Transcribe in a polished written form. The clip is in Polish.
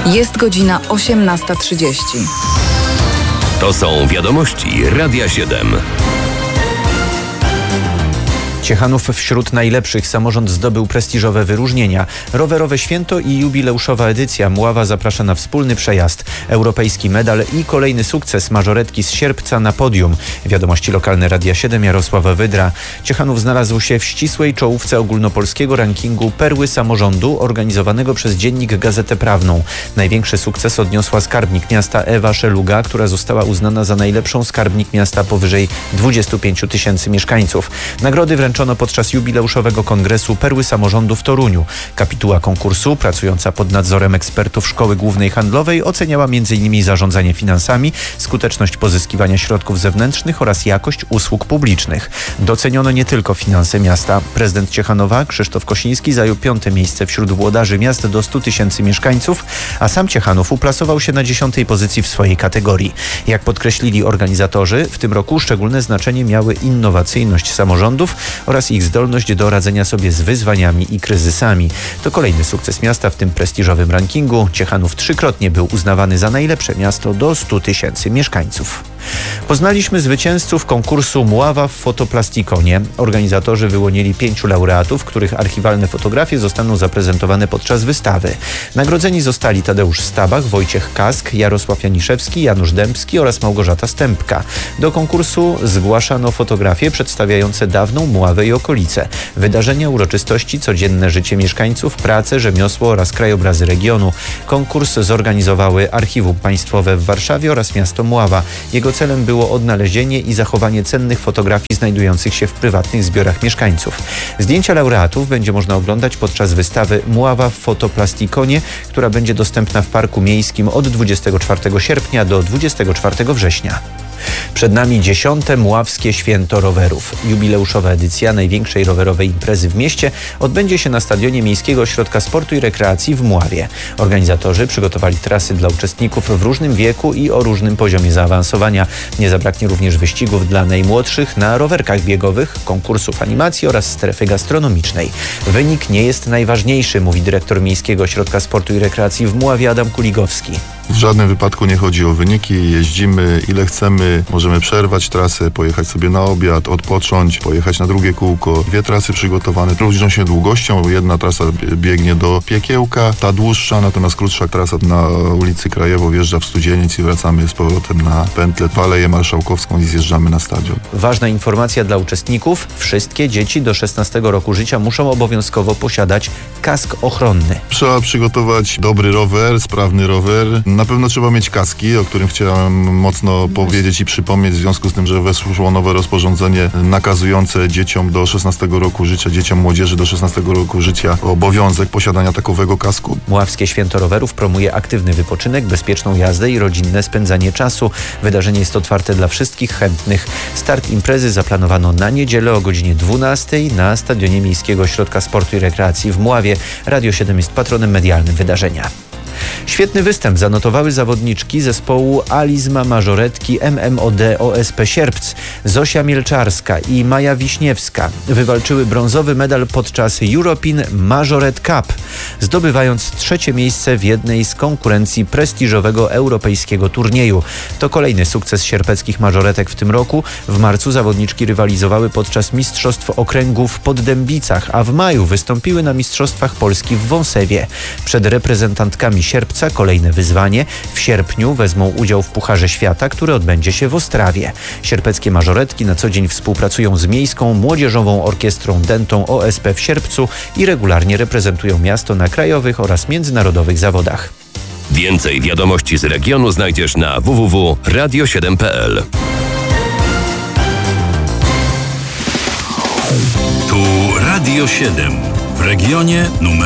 Jest godzina 18:30. To są wiadomości Radia 7. Ciechanów wśród najlepszych. Samorząd zdobył prestiżowe wyróżnienia. Rowerowe święto i jubileuszowa edycja. Mława zaprasza na wspólny przejazd. Europejski medal i kolejny sukces mażoretki z Sierpca na podium. Wiadomości lokalne Radia 7, Jarosława Wydra. Ciechanów znalazł się w ścisłej czołówce ogólnopolskiego rankingu Perły Samorządu organizowanego przez Dziennik Gazetę Prawną. Największy sukces odniosła skarbnik miasta Ewa Szeluga, która została uznana za najlepszą skarbnik miasta powyżej 25 000 mieszkańców. Nagrody wręczono podczas jubileuszowego kongresu Perły Samorządu w Toruniu. Kapituła konkursu, pracująca pod nadzorem ekspertów Szkoły Głównej Handlowej, oceniała m.in. zarządzanie finansami, skuteczność pozyskiwania środków zewnętrznych oraz jakość usług publicznych. Doceniono nie tylko finanse miasta. Prezydent Ciechanowa, Krzysztof Kosiński, zajął 5. miejsce wśród włodarzy miast do 100 000 mieszkańców, a sam Ciechanów uplasował się na 10. pozycji w swojej kategorii. Jak podkreślili organizatorzy, w tym roku szczególne znaczenie miały innowacyjność samorządów oraz ich zdolność do radzenia sobie z wyzwaniami i kryzysami. To kolejny sukces miasta w tym prestiżowym rankingu. Ciechanów 3-krotnie był uznawany za najlepsze miasto do 100 000 mieszkańców. Poznaliśmy zwycięzców konkursu Mława w Fotoplastikone. Organizatorzy wyłonili 5 laureatów, których archiwalne fotografie zostaną zaprezentowane podczas wystawy. Nagrodzeni zostali Tadeusz Stabach, Wojciech Kask, Jarosław Janiszewski, Janusz Dębski oraz Małgorzata Stępka. Do konkursu zgłaszano fotografie przedstawiające dawną Mławę i okolice, wydarzenia, uroczystości, codzienne życie mieszkańców, pracę, rzemiosło oraz krajobrazy regionu. Konkurs zorganizowały Archiwum Państwowe w Warszawie oraz miasto Mława. Jego celem było odnalezienie i zachowanie cennych fotografii znajdujących się w prywatnych zbiorach mieszkańców. Zdjęcia laureatów będzie można oglądać podczas wystawy Mława w Fotoplastikone, która będzie dostępna w Parku Miejskim od 24 sierpnia do 24 września. Przed nami 10. Mławskie Święto Rowerów. Jubileuszowa edycja największej rowerowej imprezy w mieście odbędzie się na stadionie Miejskiego Ośrodka Sportu i Rekreacji w Mławie. Organizatorzy przygotowali trasy dla uczestników w różnym wieku i o różnym poziomie zaawansowania. Nie zabraknie również wyścigów dla najmłodszych na rowerkach biegowych, konkursów animacji oraz strefy gastronomicznej. Wynik nie jest najważniejszy, mówi dyrektor Miejskiego Ośrodka Sportu i Rekreacji w Mławie Adam Kuligowski. W żadnym wypadku nie chodzi o wyniki, jeździmy ile chcemy, możemy przerwać trasę, pojechać sobie na obiad, odpocząć, pojechać na drugie kółko. 2 trasy przygotowane, różnią się długością, jedna trasa biegnie do Piekiełka, ta dłuższa, natomiast krótsza trasa na ulicy Krajewo wjeżdża w Studzieniec i wracamy z powrotem na pętlę w Aleję Marszałkowską i zjeżdżamy na stadion. Ważna informacja dla uczestników, wszystkie dzieci do 16 roku życia muszą obowiązkowo posiadać kask ochronny. Trzeba przygotować dobry rower, sprawny rower. Na pewno trzeba mieć kaski, o którym chciałem mocno powiedzieć i przypomnieć, w związku z tym, że weszło nowe rozporządzenie nakazujące dzieciom do 16 roku życia, dzieciom młodzieży do 16 roku życia obowiązek posiadania takowego kasku. Mławskie Święto Rowerów promuje aktywny wypoczynek, bezpieczną jazdę i rodzinne spędzanie czasu. Wydarzenie jest otwarte dla wszystkich chętnych. Start imprezy zaplanowano na niedzielę o godzinie 12 na stadionie Miejskiego Ośrodka Sportu i Rekreacji w Mławie. Radio 7 jest patronem medialnym wydarzenia. Świetny występ zanotowały zawodniczki zespołu Alizma Mażoretki MMOD OSP Sierpc. Zosia Mielczarska i Maja Wiśniewska wywalczyły brązowy medal podczas European Majoret Cup, zdobywając 3. miejsce w jednej z konkurencji prestiżowego europejskiego turnieju. To kolejny sukces sierpeckich mażoretek w tym roku. W marcu zawodniczki rywalizowały podczas Mistrzostw Okręgu w Poddębicach, a w maju wystąpiły na Mistrzostwach Polski w Wąsewie. Przed reprezentantkami Sierpca kolejne wyzwanie. W sierpniu wezmą udział w Pucharze Świata, który odbędzie się w Ostrawie. Sierpeckie mażoretki na co dzień współpracują z Miejską Młodzieżową Orkiestrą Dentą OSP w Sierpcu i regularnie reprezentują miasto na krajowych oraz międzynarodowych zawodach. Więcej wiadomości z regionu znajdziesz na www.radio7.pl. Tu Radio 7 w regionie numer